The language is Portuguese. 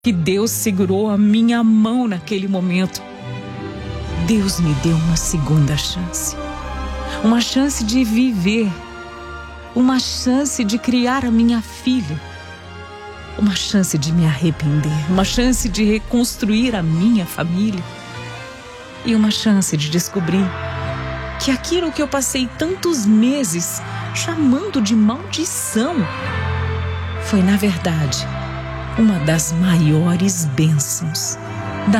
que Deus segurou a minha mão naquele momento. Deus me deu uma segunda chance. Uma chance de viver. Uma chance de criar a minha filha. Uma chance de me arrepender. Uma chance de reconstruir a minha família. E uma chance de descobrir que aquilo que eu passei tantos meses chamando de maldição foi, na verdade, uma das maiores bênçãos